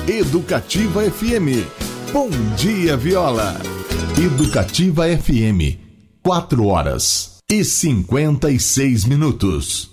Educativa FM. Bom dia, Viola. Educativa FM, 4 horas e 56 minutos.